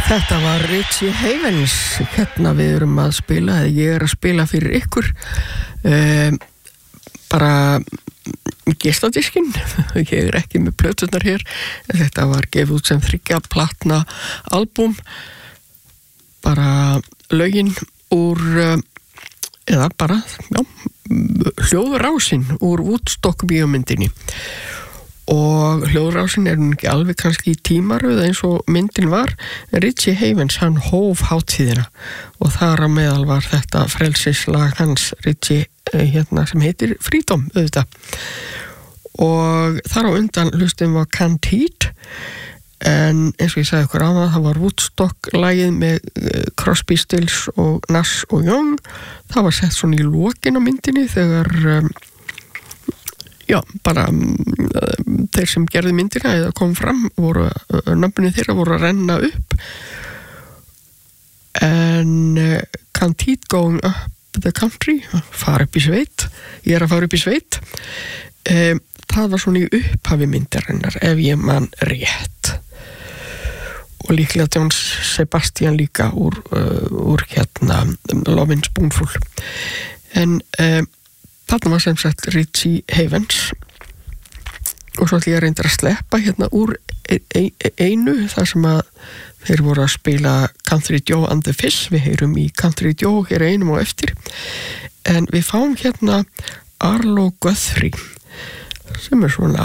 Þetta var Richie Havens. Hérna við erum að spila, eða ég er að spila fyrir ykkur bara geisladiskinn. Ég er ekki með plöturnar hér. Þetta var gefið út sem 3 platna albúm. Bara lögin úr eða bara, hljóðurásin úr Woodstock bíómyndinni. Og hljóðurásin er hún ekki alveg kannski í tímaröð eins og myndin var. Richie Havens, hann hóf hátíðina og þar á meðal var þetta frelsislag hans Richie sem heitir Freedom auðvitað. Og þar á undan hlustum var Can't Heat, en eins og ég sagði ykkur annað, það var Woodstock lagið með Crosby, Stills og Nash og Young. Það var sett svona í lokin á myndinni þegar bara þeir sem gerðu myndina eða kom fram, nöfnin þeirra voru að renna upp. En Can't Heat Going Up the Country, fara upp í sveit, ég er að fara upp í sveit, það var svona í upphafi myndarinnar ef ég man rétt. Og líklega John Sebastian líka úr Lovin' Spoonful. En þarna var sem sagt Richie Havens og svo ætla ég reyndar að sleppa hérna úr einu þar sem að þeir voru að spila Country Joe and the Fish. Við heyrum í Country Joe hér einum og eftir, en við fáum hérna Arlo Guthrie sem er svona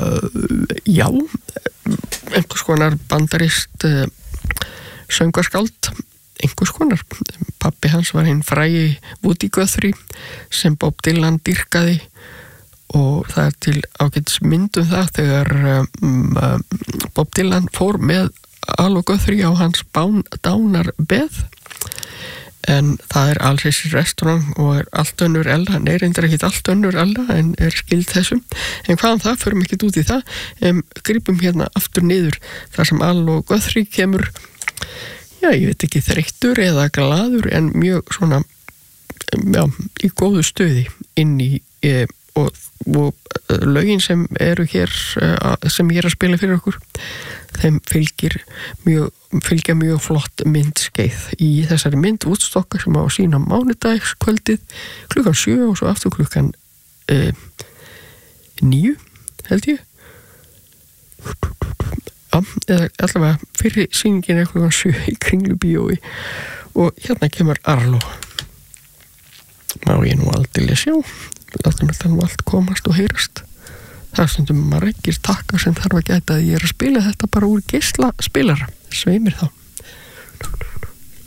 einhvers konar bandarist söngaskáld, einhvers konar. Pabbi hans var hinn frægi Woody Guthrie sem Bob Dylan dýrkaði, og það er til ágætis mynd það þegar Bob Dylan fór með Arlo Guthrie á hans dánarbeð. En það er alls þessi restaurant og er allt önnur Ella, hann er reyndar ekkert allt önnur Ella en er skild þessum. En hvaðan það, förum ekkert út í það, gripum hérna aftur niður þar sem Arlo Guthrie kemur, ég veit ekki, þreyttur eða glaður, en mjög svona í góðu stuði inn í og lögin sem eru hér sem ég er að spila fyrir okkur, þeim fylgja mjög flott myndskeið í þessari mynd Woodstock sem á að sýna mánudagskvöldið klukkan 7 og svo aftur klukkan 9 held ég, eða allavega fyrir sýningin er klukkan 7 í Kringlubíói. Og hérna kemur Arlo. Má ég nú aldrei sjá, látum þetta nú allt komast og heyrast. Það er stundum margir takkar sem þarf að gæta að ég er að spila þetta bara úr geislaspilara. Sveimir þá.